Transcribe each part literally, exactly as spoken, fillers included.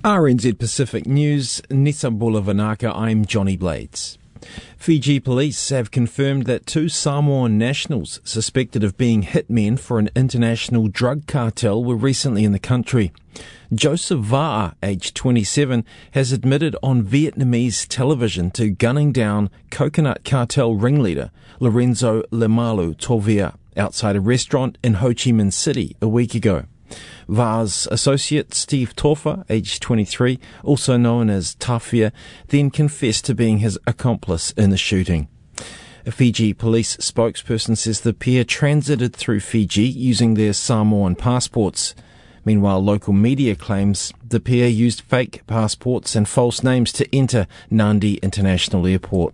R N Z Pacific News, Nisa Bulavanaka, I'm Johnny Blades. Fiji police have confirmed that two Samoan nationals suspected of being hitmen for an international drug cartel were recently in the country. Joseph Va'a, aged twenty-seven, has admitted on Vietnamese television to gunning down coconut cartel ringleader Lorenzo Lemalu Tovia outside a restaurant in Ho Chi Minh City a week ago. Va'a's associate, Steve Tofa, aged twenty-three, also known as Tafia, then confessed to being his accomplice in the shooting. A Fiji police spokesperson says the pair transited through Fiji using their Samoan passports. Meanwhile, local media claims the pair used fake passports and false names to enter Nadi International Airport.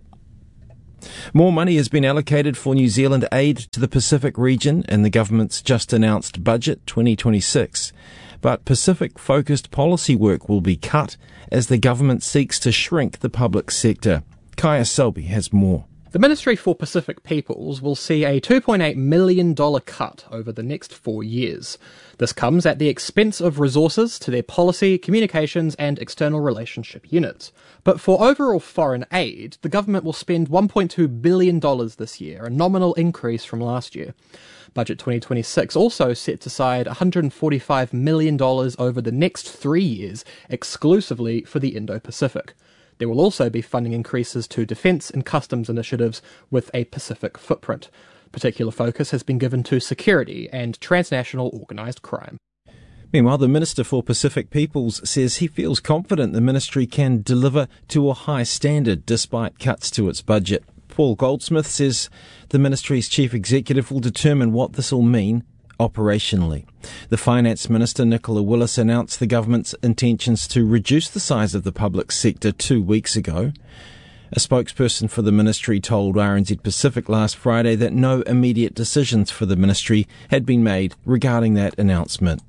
More money has been allocated for New Zealand aid to the Pacific region in the government's just announced budget twenty twenty-six. But Pacific-focused policy work will be cut as the government seeks to shrink the public sector. Kaya Selby has more. The Ministry for Pacific Peoples will see a two point eight million dollars cut over the next four years. This comes at the expense of resources to their policy, communications and external relationship units. But for overall foreign aid, the government will spend one point two billion dollars this year, a nominal increase from last year. Budget twenty twenty-six also sets aside one hundred forty-five million dollars over the next three years exclusively for the Indo-Pacific. There will also be funding increases to defence and customs initiatives with a Pacific footprint. Particular focus has been given to security and transnational organised crime. Meanwhile, the Minister for Pacific Peoples says he feels confident the ministry can deliver to a high standard despite cuts to its budget. Paul Goldsmith says the ministry's chief executive will determine what this will mean operationally. The Finance Minister, Nicola Willis, announced the government's intentions to reduce the size of the public sector two weeks ago. A spokesperson for the ministry told R N Z Pacific last Friday that no immediate decisions for the ministry had been made regarding that announcement.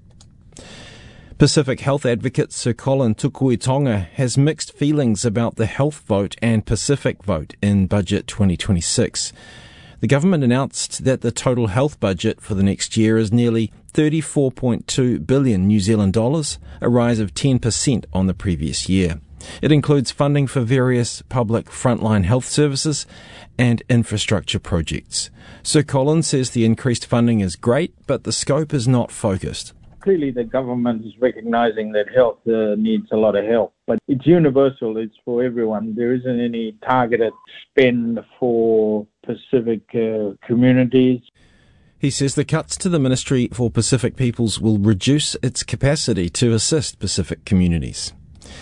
Pacific health advocate Sir Colin Tukuitonga has mixed feelings about the health vote and Pacific vote in Budget twenty twenty-six. The government announced that the total health budget for the next year is nearly thirty-four point two billion New Zealand dollars, a rise of ten percent on the previous year. It includes funding for various public frontline health services and infrastructure projects. Sir Colin says the increased funding is great, but the scope is not focused. Clearly the government is recognising that health uh, needs a lot of help, but it's universal, it's for everyone. There isn't any targeted spend for Pacific uh, communities. He says the cuts to the Ministry for Pacific Peoples will reduce its capacity to assist Pacific communities.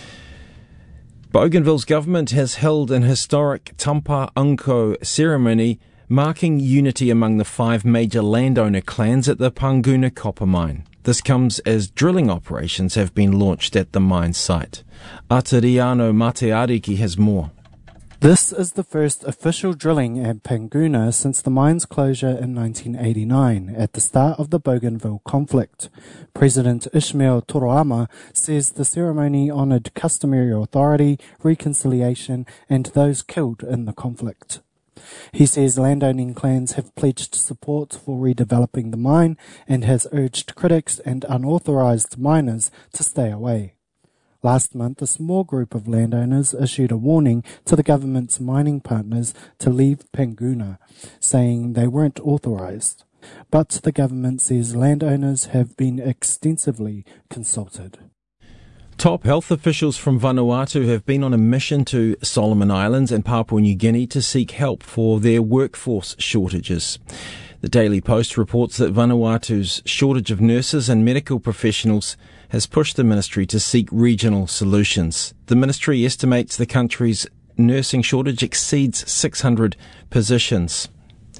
Bougainville's government has held an historic Tampa Unko ceremony marking unity among the five major landowner clans at the Panguna copper mine. This comes as drilling operations have been launched at the mine site. Atariano Mateariki has more. This is the first official drilling at Panguna since the mine's closure in nineteen eighty-nine, at the start of the Bougainville conflict. President Ismail Toroama says the ceremony honoured customary authority, reconciliation and those killed in the conflict. He says landowning clans have pledged support for redeveloping the mine and has urged critics and unauthorised miners to stay away. Last month, a small group of landowners issued a warning to the government's mining partners to leave Panguna, saying they weren't authorised. But the government says landowners have been extensively consulted. Top health officials from Vanuatu have been on a mission to Solomon Islands and Papua New Guinea to seek help for their workforce shortages. The Daily Post reports that Vanuatu's shortage of nurses and medical professionals has pushed the ministry to seek regional solutions. The ministry estimates the country's nursing shortage exceeds six hundred positions.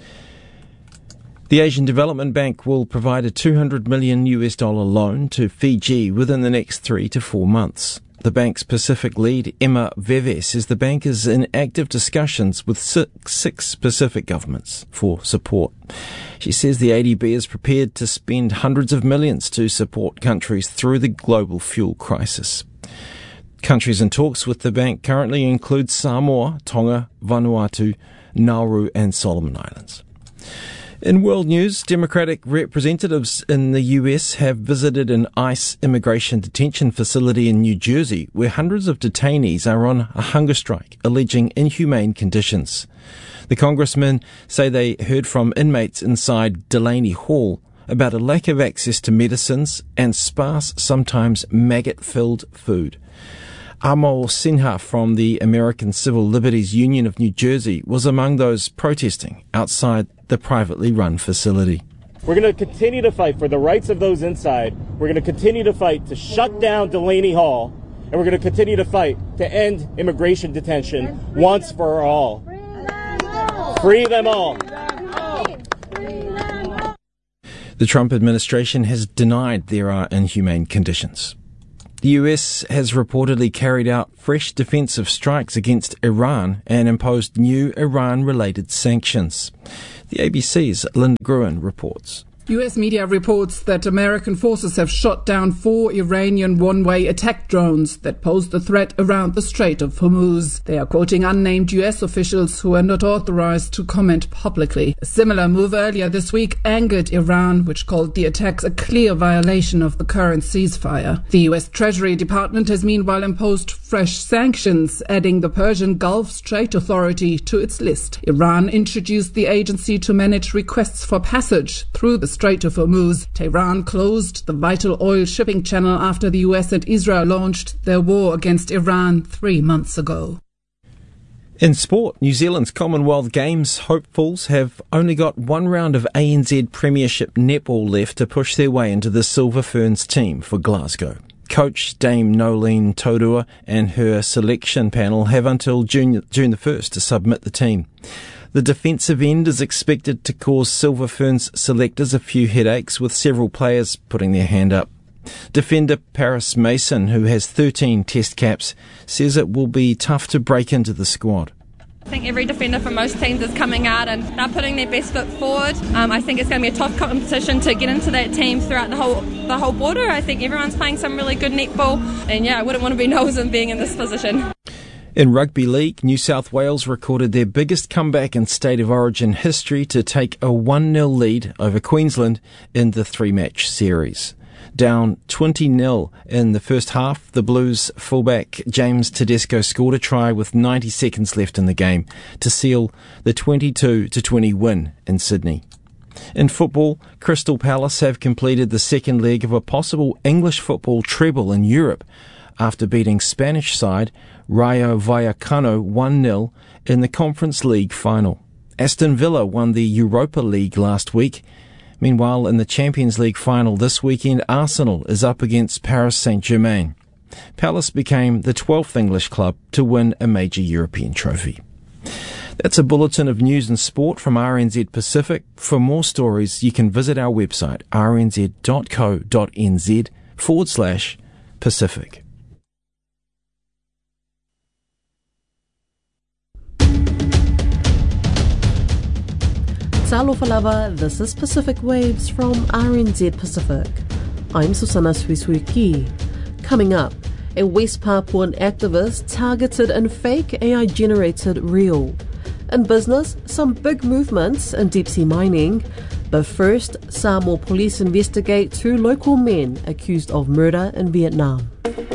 The Asian Development Bank will provide a two hundred million US dollar loan to Fiji within the next three to four months. The bank's Pacific lead, Emma Veve, says the bank is in active discussions with six, six Pacific governments for support. She says the A D B is prepared to spend hundreds of millions to support countries through the global fuel crisis. Countries in talks with the bank currently include Samoa, Tonga, Vanuatu, Nauru and Solomon Islands. In world news, Democratic representatives in the U S have visited an ICE immigration detention facility in New Jersey where hundreds of detainees are on a hunger strike, alleging inhumane conditions. The congressmen say they heard from inmates inside Delaney Hall about a lack of access to medicines and sparse, sometimes maggot-filled food. Amol Sinha from the American Civil Liberties Union of New Jersey was among those protesting outside the privately run facility. We're going to continue to fight for the rights of those inside. We're going to continue to fight to shut down Delaney Hall. And we're going to continue to fight to end immigration detention once for all. Free them all. The Trump administration has denied there are inhumane conditions. The U S has reportedly carried out fresh defensive strikes against Iran and imposed new Iran-related sanctions. The A B C's Linda Gruen reports. U S media reports that American forces have shot down four Iranian one-way attack drones that posed a threat around the Strait of Hormuz. They are quoting unnamed U S officials who are not authorized to comment publicly. A similar move earlier this week angered Iran, which called the attacks a clear violation of the current ceasefire. The U S Treasury Department has meanwhile imposed fresh sanctions, adding the Persian Gulf Strait Authority to its list. Iran introduced the agency to manage requests for passage through the Strait of Hormuz. Tehran closed the vital oil shipping channel after the U S and Israel launched their war against Iran three months ago. In sport, New Zealand's Commonwealth Games hopefuls have only got one round of A N Z Premiership netball left to push their way into the Silver Ferns team for Glasgow. Coach Dame Nolene Taurua and her selection panel have until June, June the first to submit the team. The defensive end is expected to cause Silver Ferns selectors a few headaches, with several players putting their hand up. Defender Paris Mason, who has thirteen test caps, says it will be tough to break into the squad. I think every defender from most teams is coming out and they're putting their best foot forward. Um, I think it's going to be a tough competition to get into that team throughout the whole the whole border. I think everyone's playing some really good netball, and yeah, I wouldn't want to be nosing being in this position. In Rugby League, New South Wales recorded their biggest comeback in State of Origin history to take a one nil lead over Queensland in the three-match series. Down twenty nil in the first half, the Blues fullback James Tedesco scored a try with ninety seconds left in the game to seal the twenty-two to twenty win in Sydney. In football, Crystal Palace have completed the second leg of a possible English football treble in Europe after beating Spanish side Rayo Vallecano one nil in the Conference League final. Aston Villa won the Europa League last week. Meanwhile, in the Champions League final this weekend, Arsenal is up against Paris Saint-Germain. Palace became the twelfth English club to win a major European trophy. That's a bulletin of news and sport from R N Z Pacific. For more stories, you can visit our website, rnz.co.nz forward slash Pacific. Talofa lava, this is Pacific Waves from R N Z Pacific. I'm Susana Suisuiki. Coming up, a West Papuan activist targeted in fake A I-generated reel. In business, some big movements in deep-sea mining. But first, Samoa police investigate two local men accused of murder in Vietnam.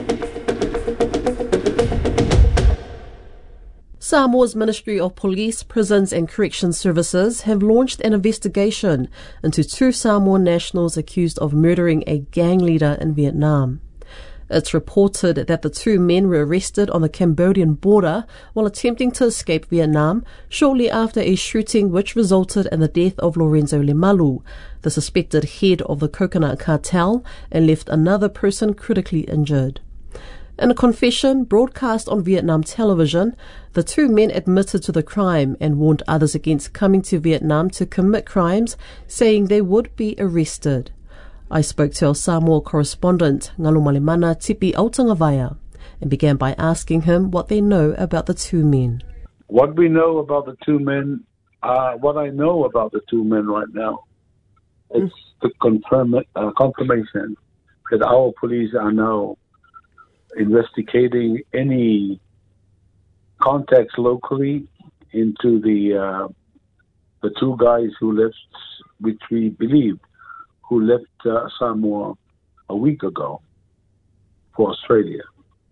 Samoa's Ministry of Police, Prisons and Corrections Services have launched an investigation into two Samoan nationals accused of murdering a gang leader in Vietnam. It's reported that the two men were arrested on the Cambodian border while attempting to escape Vietnam shortly after a shooting which resulted in the death of Lorenzo Lemalu, the suspected head of the coconut cartel, and left another person critically injured. In a confession broadcast on Vietnam television, the two men admitted to the crime and warned others against coming to Vietnam to commit crimes, saying they would be arrested. I spoke to our Samoa correspondent, Ngalumalimana Tipi Autangavaya, and began by asking him what they know about the two men. What we know about the two men, uh, what I know about the two men right now, it's mm. the confirm, uh, confirmation that our police are now investigating any contacts locally into the uh, the two guys who left, which we believe, who left uh, Samoa a week ago for Australia.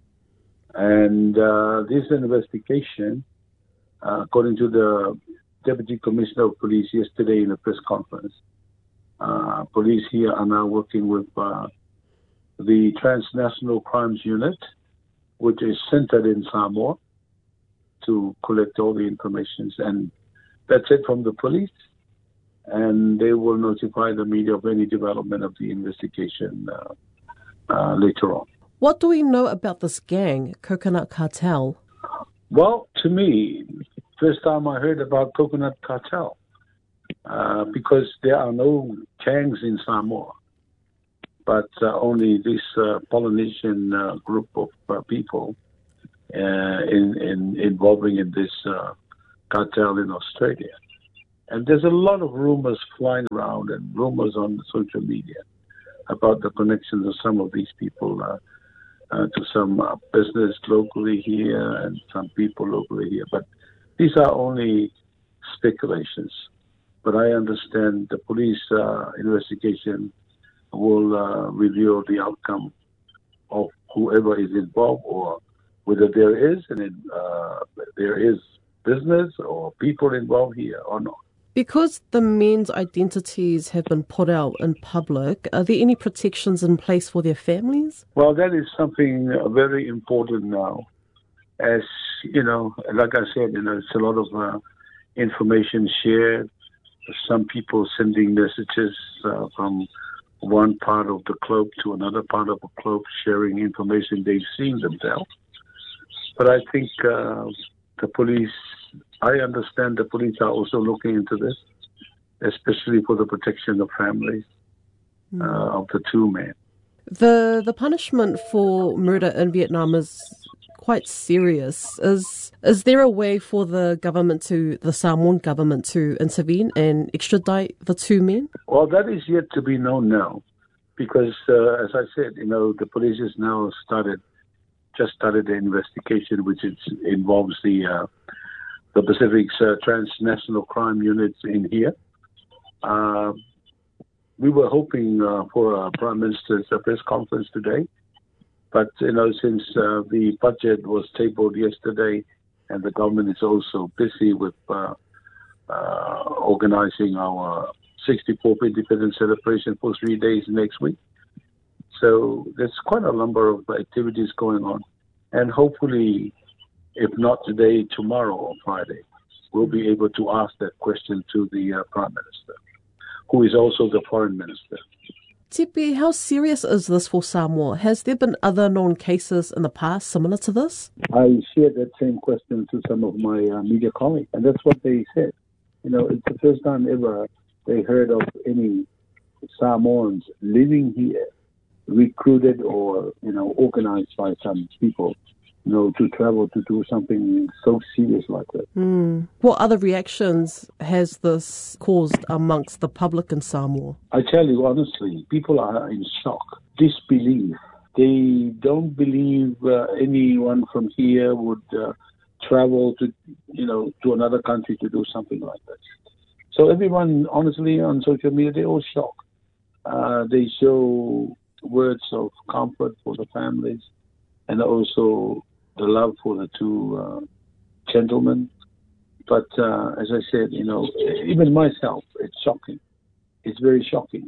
And uh, this investigation, uh, according to the Deputy Commissioner of Police yesterday in a press conference, uh, police here are now working with uh, the Transnational Crimes Unit, which is centered in Samoa, to collect all the information. And that's it from the police. And they will notify the media of any development of the investigation uh, uh, later on. What do we know about this gang, Coconut Cartel? Well, to me, first time I heard about Coconut Cartel, uh, because there are no gangs in Samoa, but uh, only this uh, Polynesian uh, group of uh, people uh, in, in involving in this uh, cartel in Australia. And there's a lot of rumors flying around and rumors on social media about the connections of some of these people uh, uh, to some uh, business locally here and some people locally here. But these are only speculations. But I understand the police uh, investigation will uh, reveal the outcome of whoever is involved, or whether there is and uh, there is business or people involved here or not. Because the men's identities have been put out in public, are there any protections in place for their families? Well, that is something very important now. As, you know, like I said, you know, it's a lot of uh, information shared. Some people sending messages uh, from one part of the globe to another part of the globe, sharing information they've seen themselves. But I think uh, the police, I understand the police are also looking into this, especially for the protection of families mm. uh, of the two men. The the punishment for murder in Vietnam is quite serious. Is is there a way for the government to, the Samoan government to intervene and extradite the two men? Well, that is yet to be known now, because uh, as I said, you know, the police has now started, just started the investigation, which is, involves the uh, the Pacific's uh, transnational crime units in here. Uh, we were hoping uh, for a Prime Minister's uh, press conference today, but, you know, since uh, the budget was tabled yesterday and the government is also busy with uh, uh, organizing our sixty-fourth Independence celebration for three days next week. So there's quite a number of activities going on, and hopefully, if not today, tomorrow or Friday, we'll be able to ask that question to the uh, Prime Minister, who is also the Foreign Minister. Tipi, how serious is this for Samoa? Has there been other known cases in the past similar to this? I shared that same question to some of my uh, media colleagues, and that's what they said. You know, it's the first time ever they heard of any Samoans living here, recruited or, you know, organized by some people, you know, to travel to do something so serious like that. Mm. What other reactions has this caused amongst the public in Samoa? I tell you honestly, people are in shock, disbelief. They don't believe uh, anyone from here would uh, travel to, you know, to another country to do something like that. So everyone, honestly, on social media, they're all shocked. Uh, they show words of comfort for the families, and also the love for the two uh, gentlemen. But uh, as I said, you know, even myself, it's shocking. It's very shocking.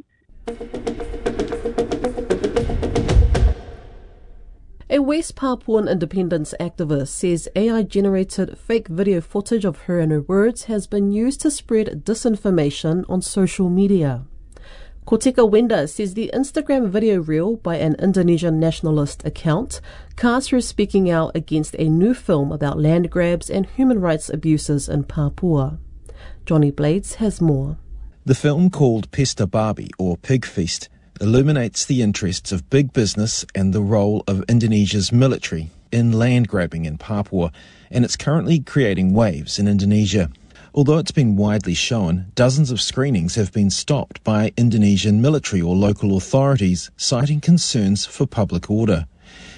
A West Papuan independence activist says A I-generated fake video footage of her and her words has been used to spread disinformation on social media. Kotika Wenda says the Instagram video reel by an Indonesian nationalist account casts her speaking out against a new film about land grabs and human rights abuses in Papua. Johnny Blades has more. The film, called Pesta Barbie, or Pig Feast, illuminates the interests of big business and the role of Indonesia's military in land grabbing in Papua, and it's currently creating waves in Indonesia. Although it's been widely shown, dozens of screenings have been stopped by Indonesian military or local authorities, citing concerns for public order.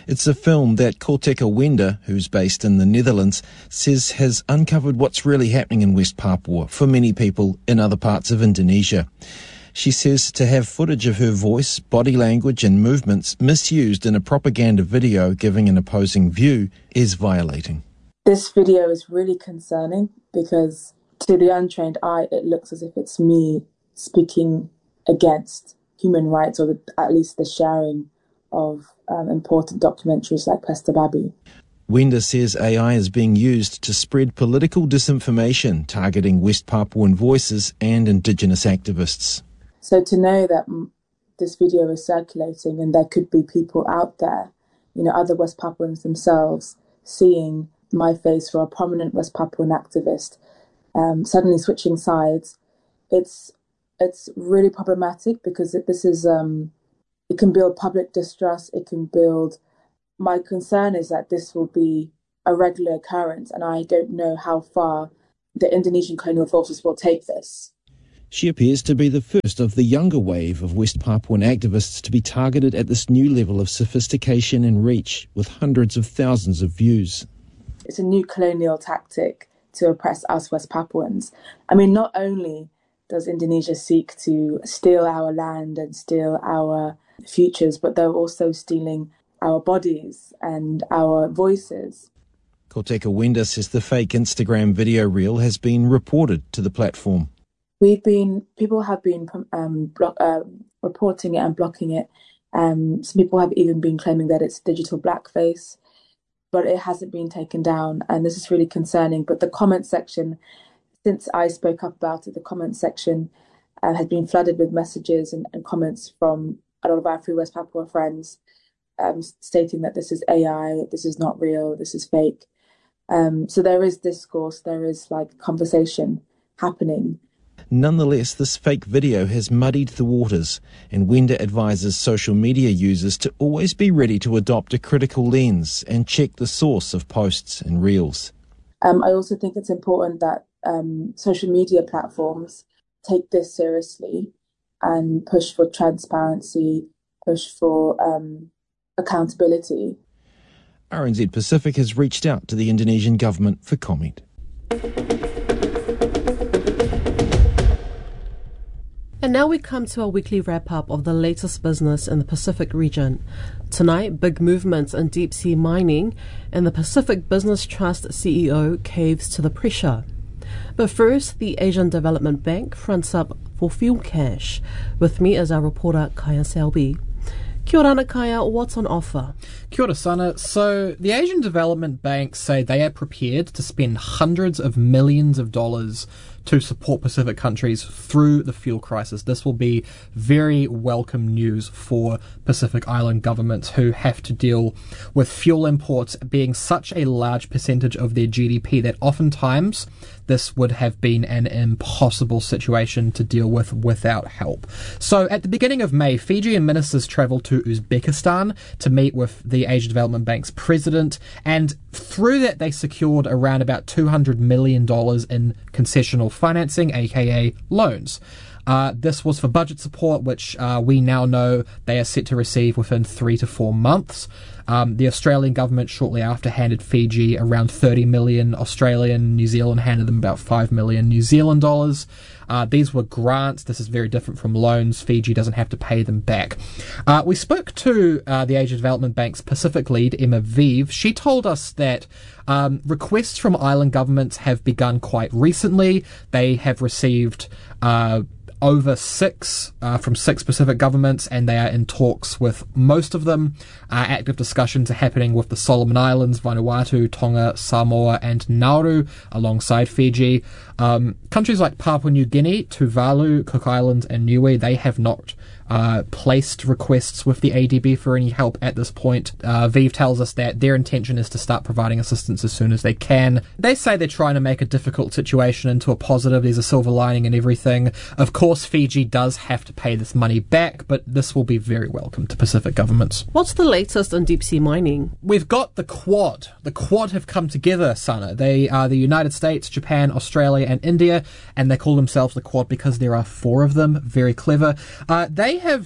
It's a film that Korteka Wenda, who's based in the Netherlands, says has uncovered what's really happening in West Papua for many people in other parts of Indonesia. She says to have footage of her voice, body language and movements misused in a propaganda video giving an opposing view is violating. This video is really concerning because to the untrained eye, it looks as if it's me speaking against human rights, or the, at least the sharing of um, important documentaries like Pesta Babi. Wenda says A I is being used to spread political disinformation targeting West Papuan voices and Indigenous activists. So to know that this video is circulating and there could be people out there, you know, other West Papuans themselves, seeing my face for a prominent West Papuan activist, um, suddenly switching sides, it's it's really problematic because it, this is um, it can build public distrust. It can build. My concern is that this will be a regular occurrence, and I don't know how far the Indonesian colonial forces will take this. She appears to be the first of the younger wave of West Papuan activists to be targeted at this new level of sophistication and reach, with hundreds of thousands of views. It's a new colonial tactic to oppress us West Papuans. I mean, not only does Indonesia seek to steal our land and steal our futures, but they're also stealing our bodies and our voices. Korteka Wenda says the fake Instagram video reel has been reported to the platform. We've been, people have been um, block, uh, reporting it and blocking it. Um, some people have even been claiming that it's digital blackface, but it hasn't been taken down. And this is really concerning. But the comment section, since I spoke up about it, the comment section uh, has been flooded with messages and, and comments from a lot of our Free West Papua friends um, stating that this is A I, this is not real, this is fake. Um, so there is discourse, there is like conversation happening. Nonetheless, this fake video has muddied the waters, and Wenda advises social media users to always be ready to adopt a critical lens and check the source of posts and reels. Um, I also think it's important that um, social media platforms take this seriously and push for transparency, push for um, accountability. R N Z Pacific has reached out to the Indonesian government for comment. And now we come to our weekly wrap-up of the latest business in the Pacific region. Tonight, big movements in deep-sea mining, and the Pacific Business Trust C E O caves to the pressure. But first, the Asian Development Bank fronts up for fuel cash. With me is our reporter, Kaya Selby. Kia ora, Kaya, what's on offer? Kia ora, Sana. So, the Asian Development Bank say they are prepared to spend hundreds of millions of dollars to support Pacific countries through the fuel crisis. This will be very welcome news for Pacific Island governments who have to deal with fuel imports being such a large percentage of their G D P that oftentimes this would have been an impossible situation to deal with without help. So at the beginning of May, Fijian ministers travelled to Uzbekistan to meet with the Asian Development Bank's president, and through that they secured around about two hundred million dollars in concessional financing, aka loans. Uh, this was for budget support, which uh, we now know they are set to receive within three to four months. Um, the Australian government shortly after handed Fiji around thirty million Australian. New Zealand handed them about five million New Zealand dollars. Uh, these were grants. This is very different from loans. Fiji doesn't have to pay them back. Uh, we spoke to uh, the Asian Development Bank's Pacific lead, Emma Vive. She told us that um, requests from island governments have begun quite recently. They have received Uh, over six uh, from six Pacific governments, and they are in talks with most of them. Uh, active discussions are happening with the Solomon Islands, Vanuatu, Tonga, Samoa, and Nauru, alongside Fiji. Um, countries like Papua New Guinea, Tuvalu, Cook Islands, and Niue, they have not uh, placed requests with the A D B for any help at this point. Uh, Vive tells us that their intention is to start providing assistance as soon as they can. They say they're trying to make a difficult situation into a positive. There's a silver lining and everything. Of course, Fiji does have to pay this money back, but this will be very welcome to Pacific governments. What's the latest on deep-sea mining? We've got the Quad. The Quad have come together, Sana. They are the United States, Japan, Australia, and India, and they call themselves the Quad because there are four of them. Very clever. Uh, they have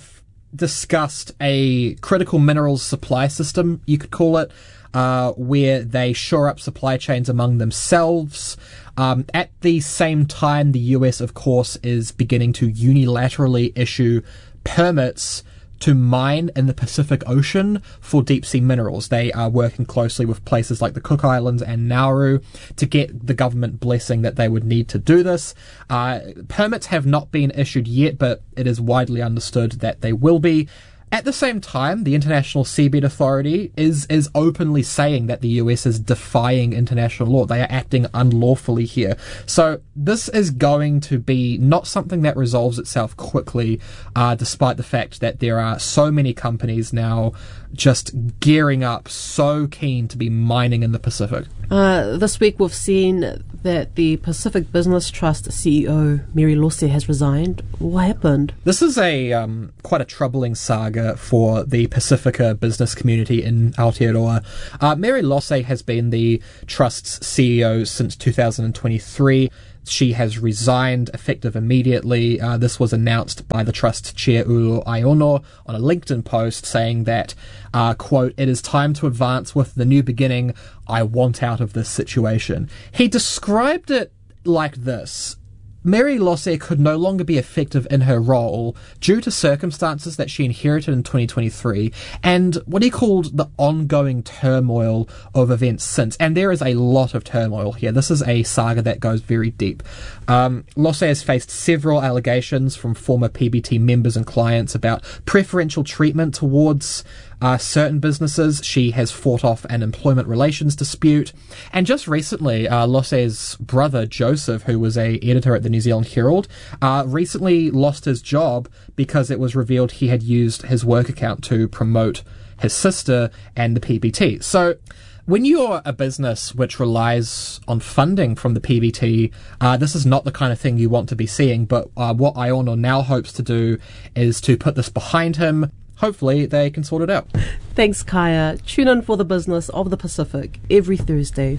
discussed a critical minerals supply system, you could call it, uh, where they shore up supply chains among themselves. Um, at the same time, the U S, of course, is beginning to unilaterally issue permits to mine in the Pacific Ocean for deep-sea minerals. They are working closely with places like the Cook Islands and Nauru to get the government blessing that they would need to do this. Uh, permits have not been issued yet, but it is widely understood that they will be. At the same time, the International Seabed Authority is is openly saying that the U S is defying international law. They are acting unlawfully here. So this is going to be not something that resolves itself quickly, uh, despite the fact that there are so many companies now just gearing up, so keen to be mining in the Pacific. Uh, this week we've seen that the Pacific Business Trust C E O, Mary Losse, has resigned. What happened? This is a um, quite a troubling saga for the Pacifica business community in Aotearoa. Uh, Mary Losse has been the Trust's C E O since two thousand twenty-three. She has resigned effective immediately. Uh, this was announced by the Trust chair, Ulu Aiono, on a LinkedIn post saying that, uh, quote, "It is time to advance with the new beginning. I want out of this situation." He described it like this. Mary Losse could no longer be effective in her role due to circumstances that she inherited in twenty twenty-three and what he called the ongoing turmoil of events since. And there is a lot of turmoil here. This is a saga that goes very deep. Um, Losse has faced several allegations from former P B T members and clients about preferential treatment towards Uh, certain businesses. She has fought off an employment relations dispute. And just recently, uh, Losse's brother, Joseph, who was a editor at the New Zealand Herald, uh, recently lost his job because it was revealed he had used his work account to promote his sister and the P B T. So when you're a business which relies on funding from the P B T, uh, this is not the kind of thing you want to be seeing. But uh, what Aiono now hopes to do is to put this behind him. Hopefully they can sort it out. Thanks, Kaya. Tune in for the Business of the Pacific every Thursday.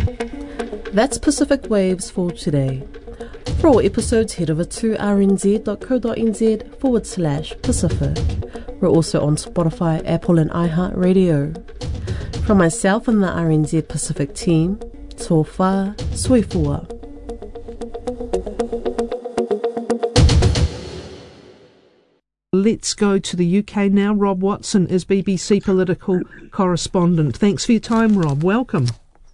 That's Pacific Waves for today. For all episodes, head over to rnz.co.nz forward slash Pacific. We're also on Spotify, Apple and iHeartRadio. From myself and the R N Z Pacific team, tō whā, sui fua. Let's go to the U K now. Rob Watson is B B C political correspondent. Thanks for your time, Rob. Welcome.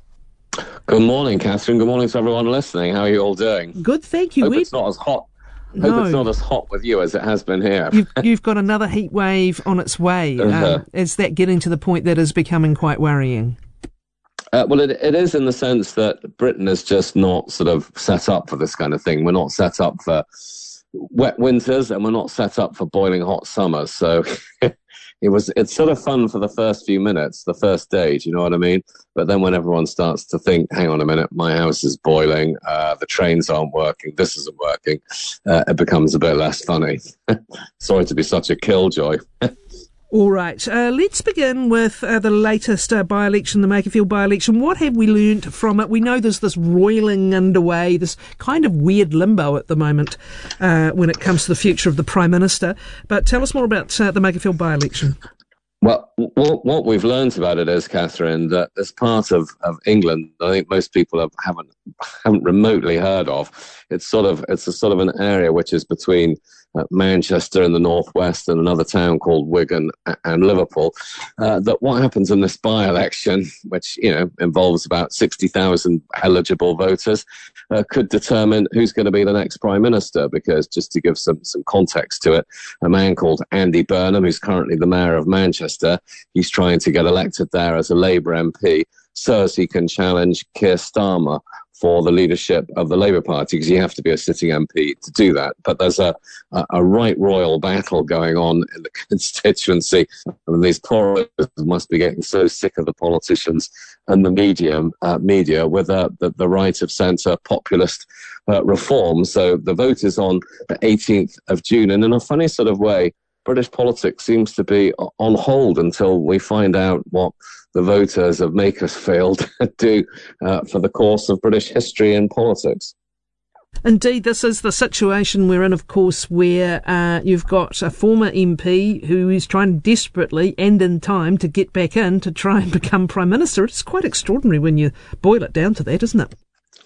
Good morning, Catherine. Good morning to everyone listening. How are you all doing? Good, thank you. Hope we it's not as hot. No. Hope it's not as hot with you as it has been here. You've, you've got another heat wave on its way. Uh-huh. Um, is that getting to the point that is becoming quite worrying? Uh, well, it, it is in the sense that Britain is just not sort of set up for this kind of thing. We're not set up for wet winters and we're not set up for boiling hot summers. So it was, it's sort of fun for the first few minutes, the first day, do you know what I mean? But then when everyone starts to think, hang on a minute, my house is boiling, uh, the trains aren't working, this isn't working, uh, it becomes a bit less funny. Sorry to be such a killjoy. All right, uh, let's begin with uh, the latest uh, by-election, the Makerfield by-election. What have we learnt from it? We know there's this roiling underway, this kind of weird limbo at the moment uh, when it comes to the future of the Prime Minister. But tell us more about uh, the Makerfield by-election. Well, what, what we've learnt about it is, Catherine, that as part of, of England, I think most people have, haven't haven't remotely heard of. It's sort of it's a sort of an area which is between uh, Manchester in the northwest and another town called Wigan and Liverpool. Uh, that what happens in this by-election, which you know involves about sixty thousand eligible voters, uh, could determine who's going to be the next Prime Minister. Because just to give some some context to it, a man called Andy Burnham, who's currently the mayor of Manchester, he's trying to get elected there as a Labour M P so as he can challenge Keir Starmer for the leadership of the Labour Party, because you have to be a sitting M P to do that. But there's a, a, a right royal battle going on in the constituency. I mean, these poor must be getting so sick of the politicians and the medium, uh, media with uh, the, the right of centre populist uh, reform. So the vote is on the eighteenth of June. And in a funny sort of way, British politics seems to be on hold until we find out what the voters of Makerfield do uh, for the course of British history and politics. Indeed, this is the situation we're in, of course, where uh, you've got a former M P who is trying desperately and in time to get back in to try and become Prime Minister. It's quite extraordinary when you boil it down to that, isn't it?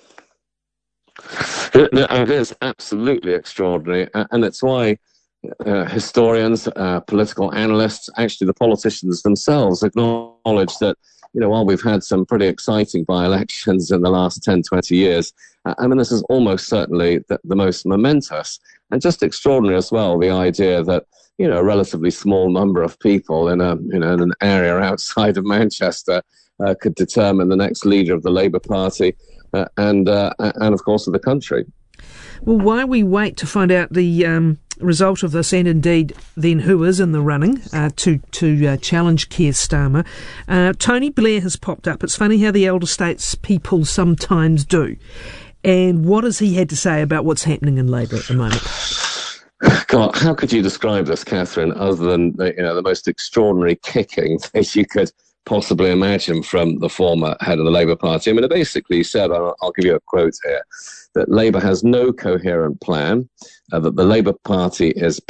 It is absolutely extraordinary, and it's why uh, historians, uh, political analysts, actually the politicians themselves acknowledge that, you know, while we've had some pretty exciting by-elections in the last ten, twenty years, uh, I mean, this is almost certainly the, the most momentous and just extraordinary as well, the idea that, you know, a relatively small number of people in a, you know, in an area outside of Manchester uh, could determine the next leader of the Labour Party uh, and, uh, and, of course, of the country. Well, while we wait to find out the um, result of this, and indeed then who is in the running uh, to to uh, challenge Keir Starmer, uh, Tony Blair has popped up. It's funny how the elder states people sometimes do. And what has he had to say about what's happening in Labour at the moment? God, how could you describe this, Catherine, other than, you know, the most extraordinary kicking that you could possibly imagine from the former head of the Labour Party? I mean, it basically said, I'll, I'll give you a quote here, that Labour has no coherent plan, uh, that the Labour Party is